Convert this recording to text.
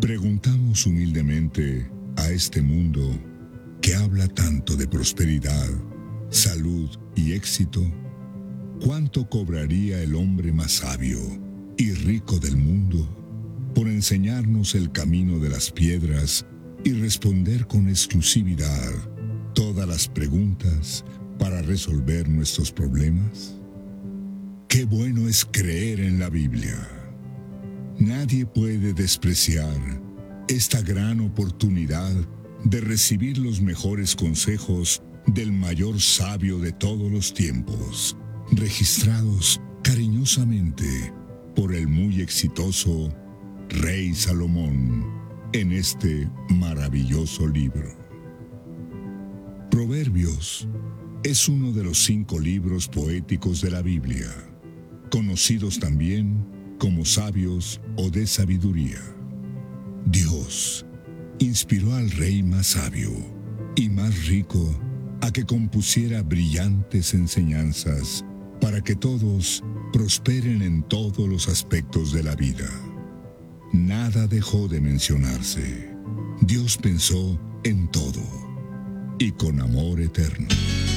Preguntamos humildemente a este mundo que habla tanto de prosperidad, salud y éxito, ¿cuánto cobraría el hombre más sabio y rico del mundo por enseñarnos el camino de las piedras y responder con exclusividad todas las preguntas para resolver nuestros problemas? Qué bueno es creer en la Biblia. Nadie puede despreciar esta gran oportunidad de recibir los mejores consejos del mayor sabio de todos los tiempos, registrados cariñosamente por el muy exitoso Rey Salomón en este maravilloso libro. Proverbios es uno de los 5 libros poéticos de la Biblia, conocidos también como sabios o de sabiduría. Dios inspiró al rey más sabio y más rico a que compusiera brillantes enseñanzas para que todos prosperen en todos los aspectos de la vida. Nada dejó de mencionarse. Dios pensó en todo y con amor eterno.